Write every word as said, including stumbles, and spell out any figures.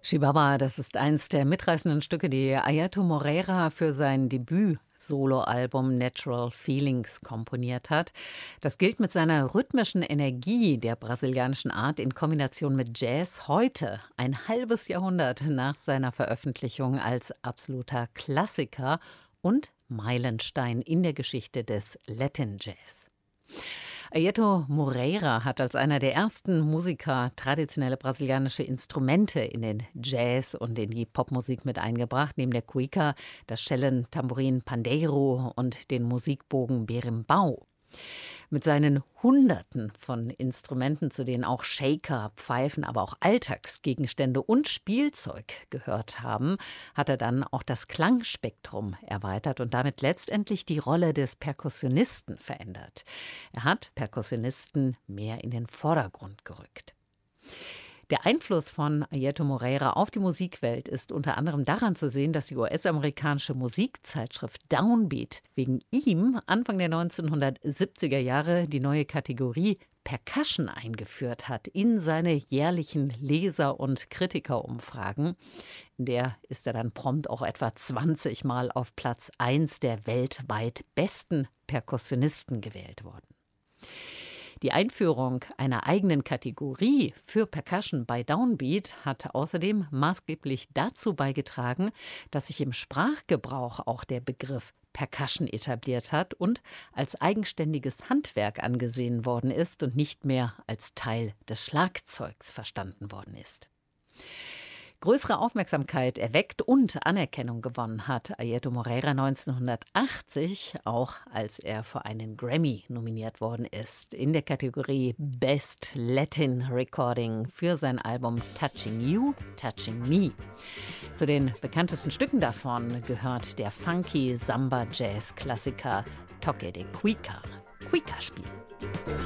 Chihuahua, das ist eins der mitreißenden Stücke, die Airto Moreira für sein Debüt-Soloalbum Natural Feelings komponiert hat. Das gilt mit seiner rhythmischen Energie der brasilianischen Art in Kombination mit Jazz heute, ein halbes Jahrhundert nach seiner Veröffentlichung, als absoluter Klassiker und Meilenstein in der Geschichte des Latin Jazz. Airto Moreira hat als einer der ersten Musiker traditionelle brasilianische Instrumente in den Jazz und in die Popmusik mit eingebracht, neben der Cuica, das Schellen, Tambourin, Pandeiro und den Musikbogen Berimbau. Mit seinen Hunderten von Instrumenten, zu denen auch Shaker, Pfeifen, aber auch Alltagsgegenstände und Spielzeug gehört haben, hat er dann auch das Klangspektrum erweitert und damit letztendlich die Rolle des Perkussionisten verändert. Er hat Perkussionisten mehr in den Vordergrund gerückt. Der Einfluss von Airto Moreira auf die Musikwelt ist unter anderem daran zu sehen, dass die U S-amerikanische Musikzeitschrift Downbeat wegen ihm Anfang der neunzehnhundertsiebziger Jahre die neue Kategorie Percussion eingeführt hat in seine jährlichen Leser- und Kritikerumfragen. In der ist er dann prompt auch etwa zwanzig Mal auf Platz eins der weltweit besten Perkussionisten gewählt worden. Die Einführung einer eigenen Kategorie für Percussion bei Downbeat hat außerdem maßgeblich dazu beigetragen, dass sich im Sprachgebrauch auch der Begriff Percussion etabliert hat und als eigenständiges Handwerk angesehen worden ist und nicht mehr als Teil des Schlagzeugs verstanden worden ist. Größere Aufmerksamkeit erweckt und Anerkennung gewonnen hat Airto Moreira neunzehnhundertachtzig, auch als er für einen Grammy nominiert worden ist, in der Kategorie Best Latin Recording für sein Album Touching You, Touching Me. Zu den bekanntesten Stücken davon gehört der funky Samba-Jazz-Klassiker Toque de Cuica, Cuica-Spiel.